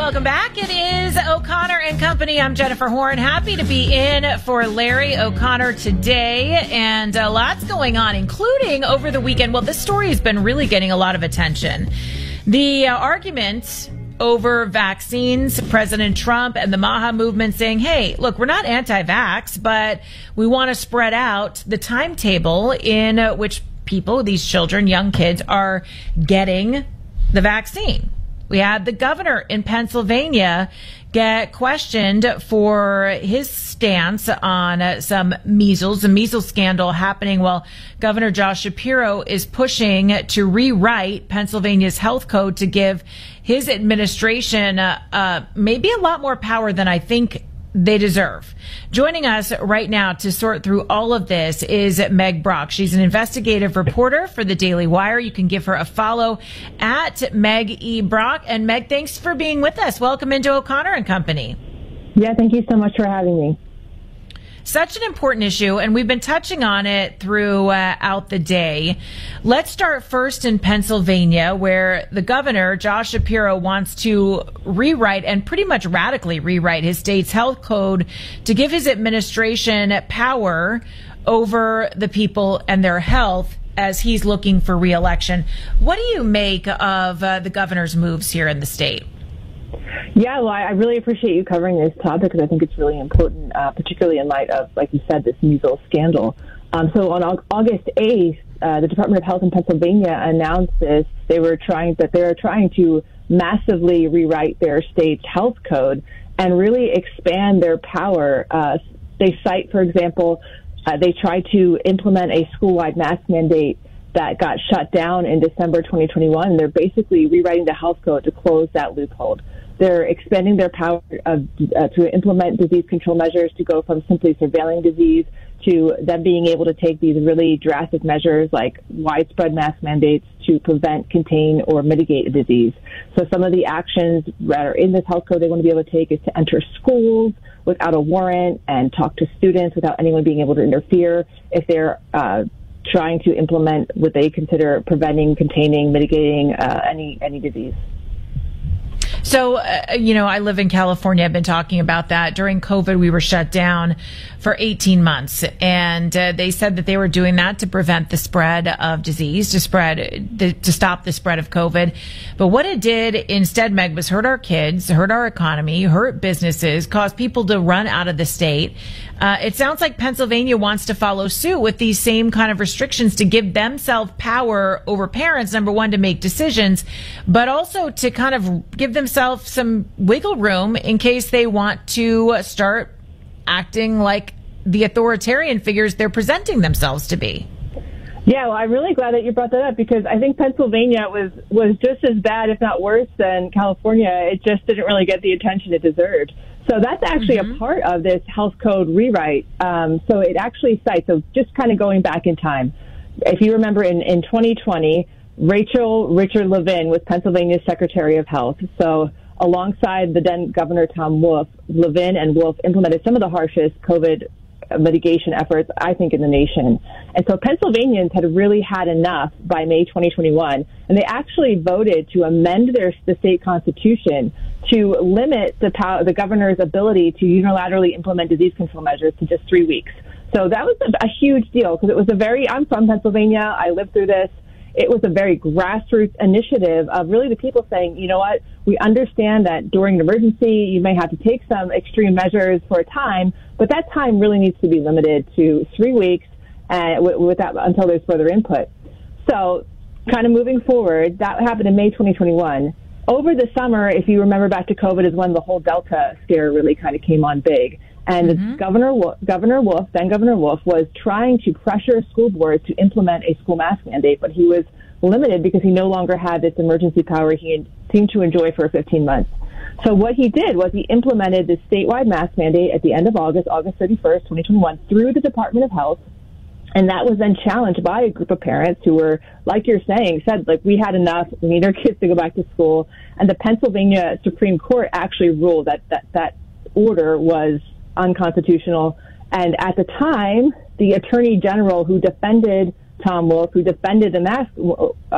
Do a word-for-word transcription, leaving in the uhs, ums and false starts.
Welcome back. It is O'Connor and Company. I'm Jennifer Horn. Happy to be in for Larry O'Connor today. And uh, lots going on, including over the weekend. Well, this story has been really getting a lot of attention. The uh, argument over vaccines, President Trump and the MAHA movement saying, hey, look, we're not anti-vax, but we want to spread out the timetable in uh, which people, these children, young kids, are getting the vaccine. We had the governor in Pennsylvania get questioned for his stance on uh, some measles, a measles scandal happening while Governor Josh Shapiro is pushing to rewrite Pennsylvania's health code to give his administration uh, uh, maybe a lot more power than I think they deserve. Joining us right now to sort through all of this is Meg Brock. She's an investigative reporter for the Daily Wire. You can give her a follow at Meg E. Brock. And Meg, thanks for being with us. Welcome into O'Connor and Company. Yeah, thank you so much for having me. Such an important issue, and we've been touching on it throughout the day. Let's start first in Pennsylvania, where the governor, Josh Shapiro, wants to rewrite and pretty much radically rewrite his state's health code to give his administration power over the people and their health as he's looking for re-election. What do you make of uh, the governor's moves here in the state? Yeah, well, I really appreciate you covering this topic because I think it's really important, uh, particularly in light of, like you said, this measles scandal. Um, so on August eighth, uh, the Department of Health in Pennsylvania announced this. They were trying that they are trying to massively rewrite their state's health code and really expand their power. Uh, they cite, for example, uh, they tried to implement a school-wide mask mandate that got shut down in December twenty twenty-one. They're basically rewriting the health code to close that loophole. They're expanding their power of, uh, to implement disease control measures to go from simply surveilling disease to them being able to take these really drastic measures like widespread mask mandates to prevent, contain, or mitigate a disease. So some of the actions that are in this health code they want to be able to take is to enter schools without a warrant and talk to students without anyone being able to interfere if they're uh, trying to implement what they consider preventing, containing, mitigating uh, any any disease. So, uh, you know, I live in California. I've been talking about that. During COVID, we were shut down for eighteen months. And uh, they said that they were doing that to prevent the spread of disease, to spread, the, to stop the spread of COVID. But what it did instead, Meg, was hurt our kids, hurt our economy, hurt businesses, cause people to run out of the state. Uh, it sounds like Pennsylvania wants to follow suit with these same kind of restrictions to give themselves power over parents, number one, to make decisions, but also to kind of give themselves some wiggle room in case they want to start acting like the authoritarian figures they're presenting themselves to be. Yeah, well, I'm really glad that you brought that up because I think Pennsylvania was, was just as bad, if not worse, than California. It just didn't really get the attention it deserved. So that's actually mm-hmm. a part of this health code rewrite. Um, so it actually cites, so just kind of going back in time, if you remember in, in twenty twenty, Rachel Richard Levin was Pennsylvania's Secretary of Health. So alongside the then Governor Tom Wolf, Levin and Wolf implemented some of the harshest COVID mitigation efforts, I think, in the nation. And so Pennsylvanians had really had enough by May twenty twenty-one, and they actually voted to amend their the state constitution to limit the power, the governor's ability to unilaterally implement disease control measures to just three weeks. So that was a, a huge deal because it was a very, I'm from Pennsylvania, I lived through this. It was a very grassroots initiative of really the people saying, you know what, we understand that during an emergency, you may have to take some extreme measures for a time, but that time really needs to be limited to three weeks uh, without, until there's further input. So kind of moving forward, that happened in May twenty twenty-one. Over the summer, if you remember back to COVID, is when the whole Delta scare really kind of came on big. And mm-hmm. Governor Wolf, Governor Wolf, then Governor Wolf, was trying to pressure school boards to implement a school mask mandate, but he was limited because he no longer had this emergency power he seemed to enjoy for fifteen months. So what he did was he implemented this statewide mask mandate at the end of August, August thirty-first, twenty twenty-one, through the Department of Health. And that was then challenged by a group of parents who were, like you're saying, said, like, we had enough. We need our kids to go back to school. And the Pennsylvania Supreme Court actually ruled that that, that order was unconstitutional. And at the time, the Attorney General who defended Tom Wolf, who defended the mask